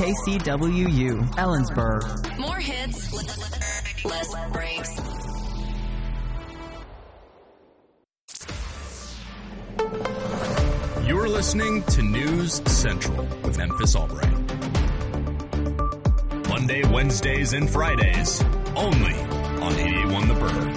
KCWU, Ellensburg. More hits, less breaks. You're listening to News Central with Memphis Albright. Monday, Wednesdays, and Fridays, only on 88.1 The Bird.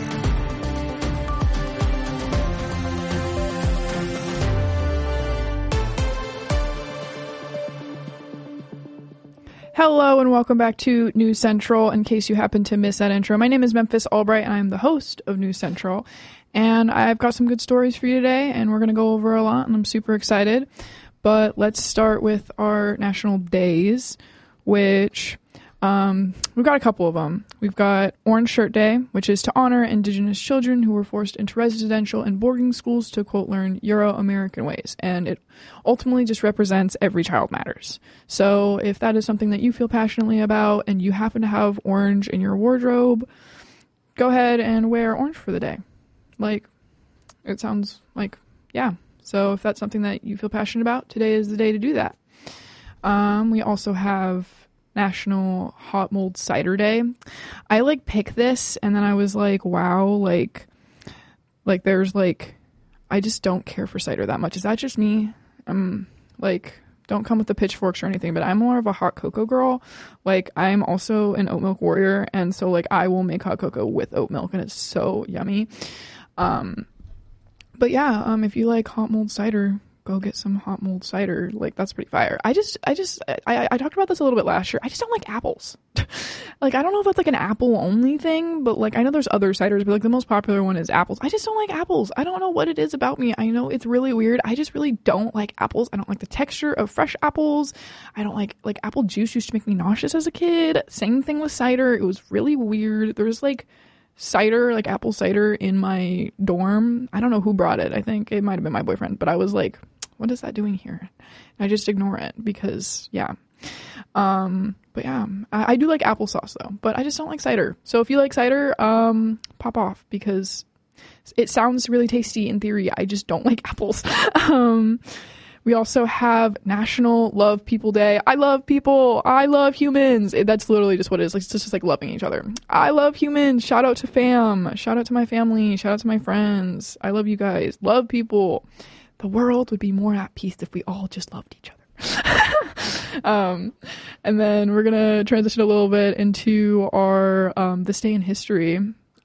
Hello and welcome back to News Central. In case you happen to miss that intro, my name is Memphis Albright and I'm the host of News Central. And I've got some good stories for you today and we're going to go over a lot and I'm super excited. But let's start with our national days, which we've got a couple of them. We've got Orange Shirt Day, which is to honor Indigenous children who were forced into residential and boarding schools to, quote, learn Euro-American ways. And it ultimately just represents every child matters. So if that is something that you feel passionately about and you happen to have orange in your wardrobe, go ahead and wear orange for the day. Like, it sounds like, yeah. So if that's something that you feel passionate about, today is the day to do that. We also have National Hot Mulled Cider Day. I pick this and then I was like, wow, like there's I just don't care for cider that much. Is that just me? Don't come with the pitchforks or anything, but I'm more of a hot cocoa girl. I'm also an oat milk warrior, and so I will make hot cocoa with oat milk and it's so yummy. But yeah, if you like hot mulled cider, go get some hot mulled cider. That's pretty fire. I talked about this a little bit last year. I just don't like apples. I don't know if it's an apple only thing, but I know there's other ciders, but the most popular one is apples. I just don't like apples. I don't know what it is about me. I know it's really weird. I just really don't like apples. I don't like the texture of fresh apples. I don't like apple juice used to make me nauseous as a kid. Same thing with cider. It was really weird. There was cider, apple cider in my dorm. I don't know who brought it. I think it might have been my boyfriend, but I was like, what is that doing here? And I just ignore it because, yeah. But yeah, I do like applesauce though, but I just don't like cider. So if you like cider, pop off because it sounds really tasty in theory. I just don't like apples. We also have National Love People Day. I love people. I love humans. That's literally just what it is. It's just loving each other. I love humans. Shout out to fam. Shout out to my family. Shout out to my friends. I love you guys. Love people. The world would be more at peace if we all just loved each other. And then we're going to transition a little bit into our This Day in History.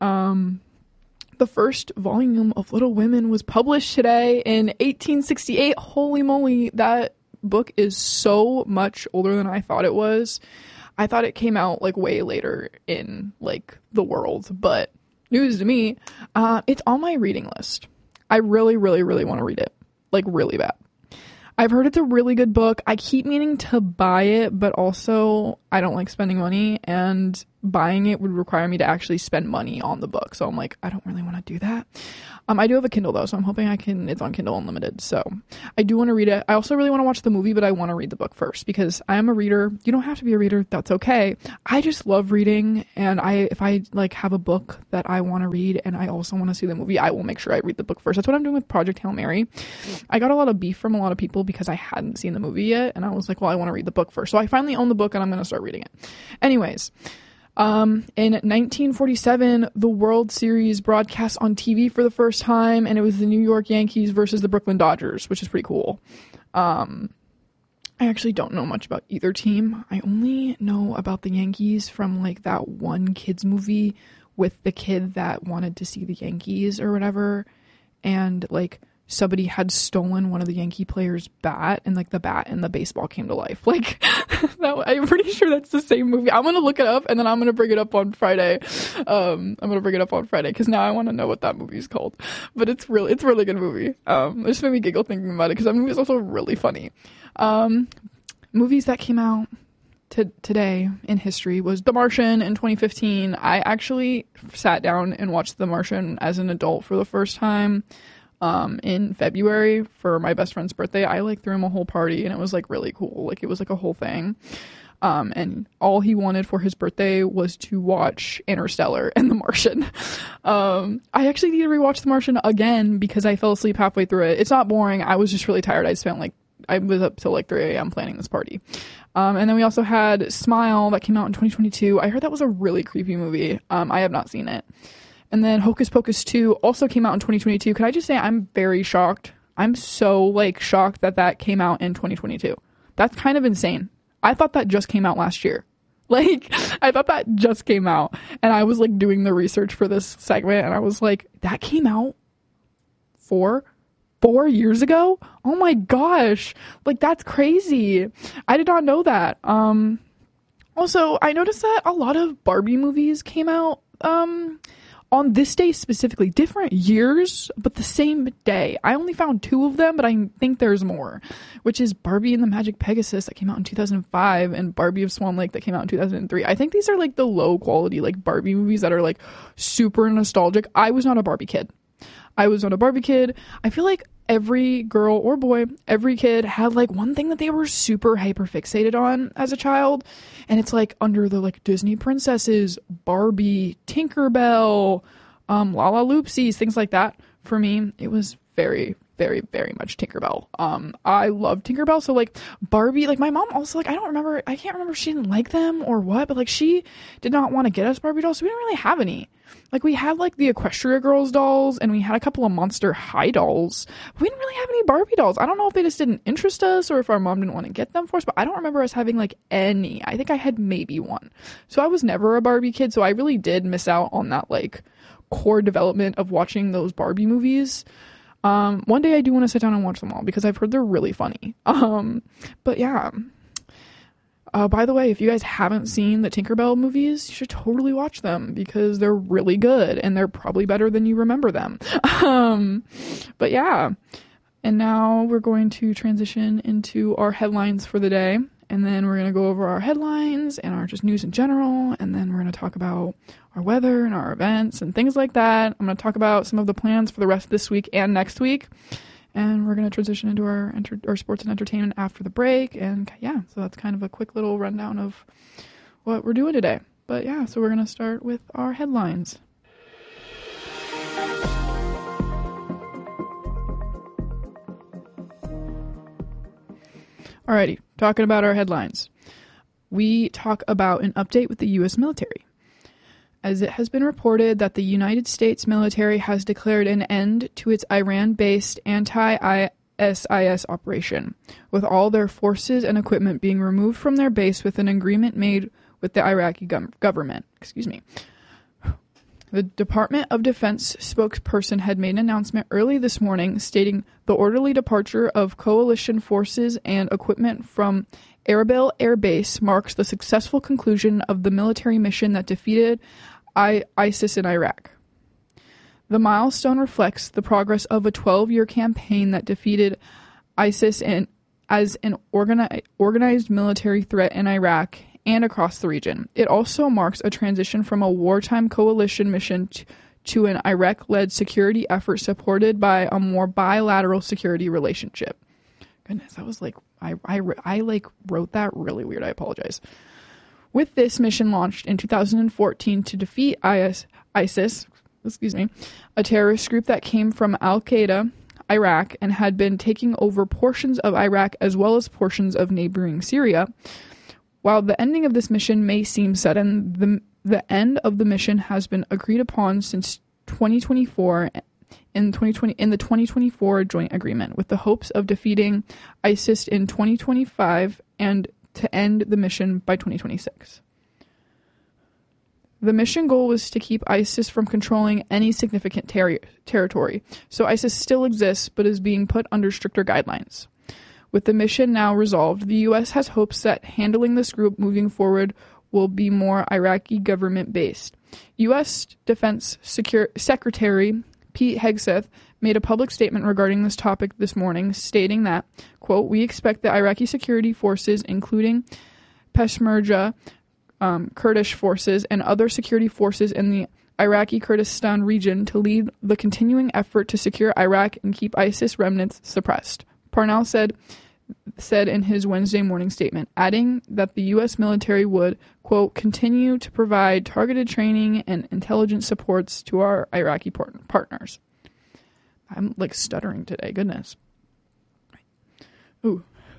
The first volume of Little Women was published today in 1868. Holy moly, that book is so much older than I thought it was. I thought it came out way later in the world, but news to me. It's on my reading list. I really, really, really want to read it. Really bad. I've heard it's a really good book. I keep meaning to buy it, but also I don't like spending money, and buying it would require me to actually spend money on the book. So I'm I don't really want to do that. I do have a Kindle though, so I'm hoping it's on Kindle Unlimited. So I do want to read it. I also really want to watch the movie, but I want to read the book first because I am a reader. You don't have to be a reader. That's okay. I just love reading. And if I have a book that I want to read and I also want to see the movie, I will make sure I read the book first. That's what I'm doing with Project Hail Mary. I got a lot of beef from a lot of people because I hadn't seen the movie yet. And I was well, I want to read the book first. So I finally own the book and I'm going to start reading it. Anyways, in 1947, the World Series broadcast on TV for the first time, and it was the New York Yankees versus the Brooklyn Dodgers, which is pretty cool. I actually don't know much about either team. I only know about the Yankees from that one kids movie with the kid that wanted to see the Yankees or whatever, and somebody had stolen one of the Yankee players' bat, and the bat and the baseball came to life. I'm pretty sure that's the same movie. I'm gonna look it up and then I'm gonna bring it up on Friday. Because now I want to know what that movie's called. But it's a really good movie. It just made me giggle thinking about it because that movie is also really funny. Movies that came out today in history was The Martian in 2015. I actually sat down and watched The Martian as an adult for the first time. In February for my best friend's birthday. I threw him a whole party and it was really cool. It was a whole thing. And all he wanted for his birthday was to watch Interstellar and The Martian. I actually need to rewatch The Martian again because I fell asleep halfway through it. It's not boring. I was just really tired. I spent I was up till like 3 a.m. planning this party. And then we also had Smile that came out in 2022. I heard that was a really creepy movie. I have not seen it. And then Hocus Pocus 2 also came out in 2022. Can I just say I'm very shocked. I'm so like shocked that came out in 2022. That's kind of insane. I thought that just came out last year. Like, I thought that just came out. And I was like doing the research for this segment and I was like, that came out 4 years ago? Oh my gosh. Like, that's crazy. I did not know that. Also, I noticed that a lot of Barbie movies came out on this day specifically, different years, but the same day. I only found 2 of them, but I think there's more, which is Barbie and the Magic Pegasus that came out in 2005 and Barbie of Swan Lake that came out in 2003. I think these are like the low quality like Barbie movies that are like super nostalgic. I was not a Barbie kid. I feel like every girl or boy, every kid had like one thing that they were super hyper fixated on as a child. And it's like under the like Disney princesses, Barbie, Tinkerbell, Lala Loopsies, things like that. For me, it was very, very, very much Tinkerbell. I love Tinkerbell. So like Barbie, like my mom also like, I can't remember if she didn't like them or what, but like she did not want to get us Barbie dolls. So we didn't really have any. Like we had like the Equestria Girls dolls and we had a couple of Monster High dolls. We didn't really have any Barbie dolls. I don't know if they just didn't interest us or if our mom didn't want to get them for us, but I don't remember us having like any. I think I had maybe one. So I was never a Barbie kid. So I really did miss out on that like core development of watching those Barbie movies. One day I do want to sit down and watch them all because I've heard they're really funny. But yeah. By the way, if you guys haven't seen the Tinkerbell movies, you should totally watch them because they're really good and they're probably better than you remember them. But yeah. And now we're going to transition into our headlines for the day. And then we're going to go over our headlines and our just news in general. And then we're going to talk about our weather and our events and things like that. I'm going to talk about some of the plans for the rest of this week and next week. And we're going to transition into our sports and entertainment after the break. And yeah, so that's kind of a quick little rundown of what we're doing today. But yeah, so we're going to start with our headlines. Alrighty, talking about our headlines. We talk about an update with the U.S. military. As it has been reported that the United States military has declared an end to its Iran-based anti-ISIS operation, with all their forces and equipment being removed from their base with an agreement made with the Iraqi government. The Department of Defense spokesperson had made an announcement early this morning stating the orderly departure of coalition forces and equipment from Erbil Air Base marks the successful conclusion of the military mission that defeated ISIS in Iraq. The milestone reflects the progress of a 12-year campaign that defeated ISIS as an organized military threat in Iraq and across the region. It also marks a transition from a wartime coalition mission to an Iraq-led security effort supported by a more bilateral security relationship. Goodness, that was like, I like wrote that really weird. I apologize. With this mission launched in 2014 to defeat ISIS, a terrorist group that came from Al-Qaeda, Iraq, and had been taking over portions of Iraq as well as portions of neighboring Syria. While the ending of this mission may seem sudden, the end of the mission has been agreed upon since 2024 in the 2024 joint agreement, with the hopes of defeating ISIS in 2025 and to end the mission by 2026. The mission goal was to keep ISIS from controlling any significant territory, so ISIS still exists but is being put under stricter guidelines. With the mission now resolved, the U.S. has hopes that handling this group moving forward will be more Iraqi government-based. U.S. Defense Secretary Pete Hegseth made a public statement regarding this topic this morning, stating that, quote, "We expect the Iraqi security forces, including Peshmerga, Kurdish forces, and other security forces in the Iraqi Kurdistan region to lead the continuing effort to secure Iraq and keep ISIS remnants suppressed," Parnell said in his Wednesday morning statement, adding that the U.S. military would, quote, "continue to provide targeted training and intelligence supports to our Iraqi partners." I'm like stuttering today, goodness. Ooh,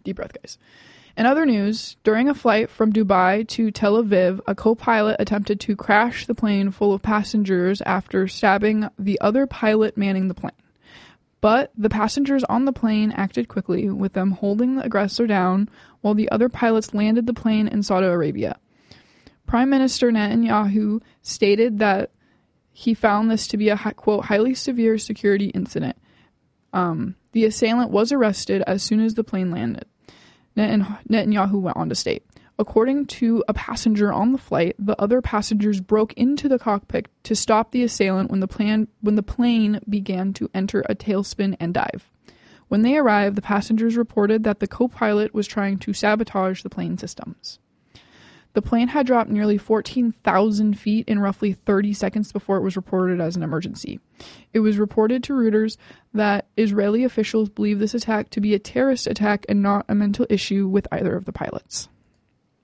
Deep breath, guys. In other news, during a flight from Dubai to Tel Aviv, a co-pilot attempted to crash the plane full of passengers after stabbing the other pilot manning the plane. But the passengers on the plane acted quickly, with them holding the aggressor down while the other pilots landed the plane in Saudi Arabia. Prime Minister Netanyahu stated that he found this to be a, quote, highly severe security incident. The assailant was arrested as soon as the plane landed. Netanyahu went on to state, according to a passenger on the flight, the other passengers broke into the cockpit to stop the assailant when the plane began to enter a tailspin and dive. When they arrived, the passengers reported that the co-pilot was trying to sabotage the plane systems. The plane had dropped nearly 14,000 feet in roughly 30 seconds before it was reported as an emergency. It was reported to Reuters that Israeli officials believe this attack to be a terrorist attack and not a mental issue with either of the pilots.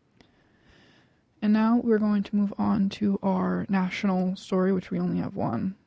And now we're going to move on to our national story, which we only have one.